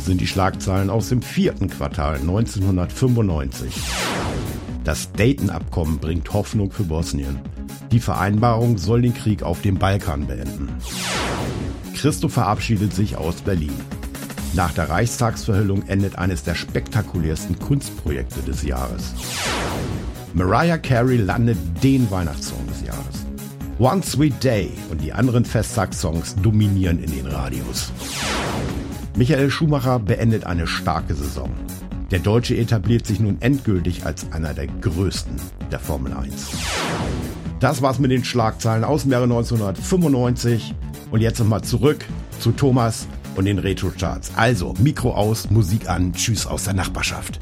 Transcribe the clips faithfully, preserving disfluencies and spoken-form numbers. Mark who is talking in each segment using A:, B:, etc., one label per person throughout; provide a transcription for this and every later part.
A: sind die Schlagzeilen aus dem vierten Quartal neunzehnhundertfünfundneunzig. Das Dayton-Abkommen bringt Hoffnung für Bosnien. Die Vereinbarung soll den Krieg auf dem Balkan beenden. Christo verabschiedet sich aus Berlin. Nach der Reichstagsverhüllung endet eines der spektakulärsten Kunstprojekte des Jahres. Mariah Carey landet den Weihnachtssong des Jahres. One Sweet Day und die anderen Festtagssongs dominieren in den Radios. Michael Schumacher beendet eine starke Saison. Der Deutsche etabliert sich nun endgültig als einer der größten der Formel eins. Das war's mit den Schlagzeilen aus dem Jahre neunzehnhundertfünfundneunzig. Und jetzt nochmal zurück zu Thomas und den Retro-Charts. Also, Mikro aus, Musik an, tschüss aus der Nachbarschaft.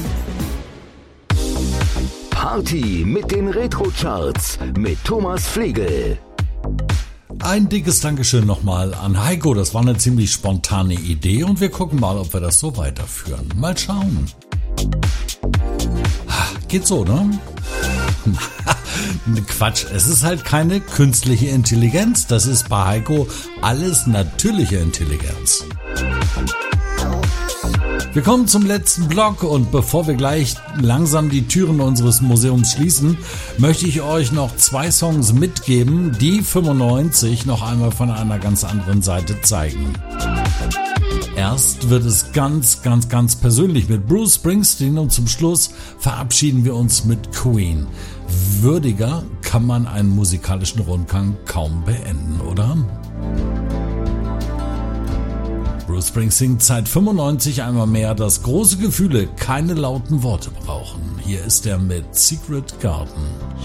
B: Party mit den Retro-Charts mit Thomas Flegel.
C: Ein dickes Dankeschön nochmal an Heiko. Das war eine ziemlich spontane Idee und wir gucken mal, ob wir das so weiterführen. Mal schauen. Geht so, ne? Quatsch, es ist halt keine künstliche Intelligenz. Das ist bei Heiko alles natürliche Intelligenz. Wir kommen zum letzten Block und bevor wir gleich langsam die Türen unseres Museums schließen, möchte ich euch noch zwei Songs mitgeben, die fünfundneunzig noch einmal von einer ganz anderen Seite zeigen. Erst wird es ganz, ganz, ganz persönlich mit Bruce Springsteen und zum Schluss verabschieden wir uns mit Queen. Würdiger kann man einen musikalischen Rundgang kaum beenden, oder? Bruce Springsteen zeigt fünfundneunzig einmal mehr, dass große Gefühle keine lauten Worte brauchen. Hier ist er mit Secret Garden.